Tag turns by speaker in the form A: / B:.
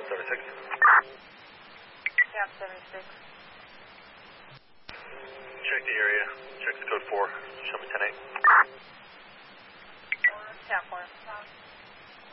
A: 76.
B: Cap 76.
A: Check the area. Check the code 4. Show me 10-8.